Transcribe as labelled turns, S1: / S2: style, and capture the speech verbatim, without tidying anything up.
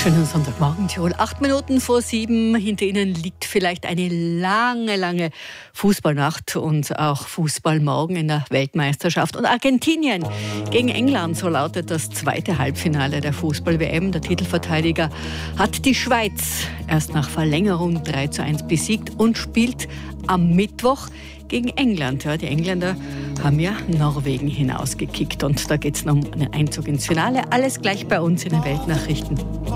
S1: Schönen Sonntagmorgen, Tirol. Acht Minuten vor sieben. Hinter Ihnen liegt vielleicht eine lange, lange Fußballnacht und auch Fußballmorgen in der Weltmeisterschaft. Und Argentinien gegen England, so lautet das zweite Halbfinale der Fußball-W M. Der Titelverteidiger hat die Schweiz erst nach Verlängerung drei zu eins besiegt und spielt am Mittwoch gegen England. Ja, die Engländer haben ja Norwegen hinausgekickt und da geht es noch um einen Einzug ins Finale. Alles gleich bei uns in den Weltnachrichten.